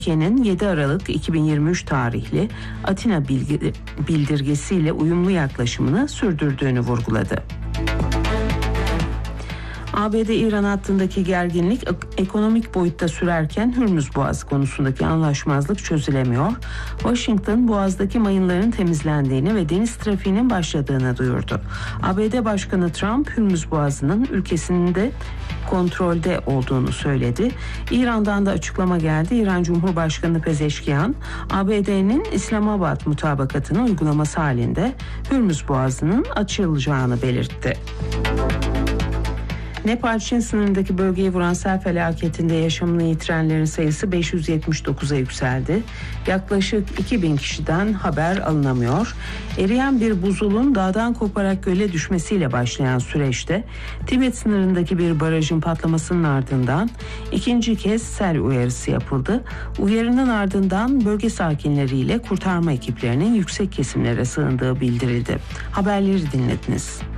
Türkiye'nin 7 Aralık 2023 tarihli Atina bildirgesiyle uyumlu yaklaşımını sürdürdüğünü vurguladı. ABD-İran hattındaki gerginlik ekonomik boyutta sürerken Hürmüz Boğazı konusundaki anlaşmazlık çözülemiyor. Washington, Boğaz'daki mayınların temizlendiğini ve deniz trafiğinin başladığını duyurdu. ABD Başkanı Trump, Hürmüz Boğazı'nın ülkesinde kontrolde olduğunu söyledi. İran'dan da açıklama geldi. İran Cumhurbaşkanı Pezeşkiyan, ABD'nin İslamabad mutabakatını uygulaması halinde Hürmüz Boğazı'nın açılacağını belirtti. Nepal-Çin sınırındaki bölgeyi vuran sel felaketinde yaşamını yitirenlerin sayısı 579'a yükseldi. Yaklaşık 2000 kişiden haber alınamıyor. Eriyen bir buzulun dağdan koparak göle düşmesiyle başlayan süreçte Tibet sınırındaki bir barajın patlamasının ardından ikinci kez sel uyarısı yapıldı. Uyarının ardından bölge sakinleriyle kurtarma ekiplerinin yüksek kesimlere sığındığı bildirildi. Haberleri dinlediniz.